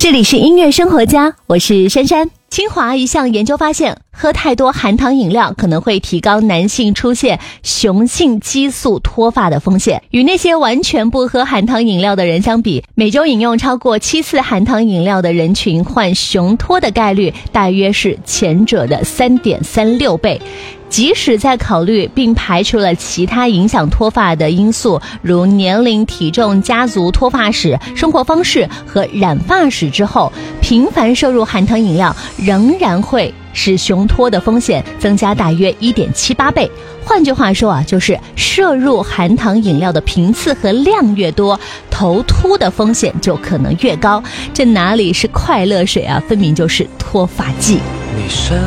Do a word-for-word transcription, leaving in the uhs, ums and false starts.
这里是音乐生活家，我是珊珊。清华一项研究发现，喝太多含糖饮料可能会提高男性出现雄性激素脱发的风险。与那些完全不喝含糖饮料的人相比，每周饮用超过七次含糖饮料的人群患雄脱的概率大约是前者的 三点三六 倍。即使在考虑并排除了其他影响脱发的因素，如年龄、体重、家族脱发史、生活方式和染发史之后，频繁摄入含糖饮料仍然会使雄脱的风险增加大约 一点七八 倍。换句话说啊，就是摄入含糖饮料的频次和量越多，头秃的风险就可能越高。这哪里是快乐水啊，分明就是脱发剂。 你身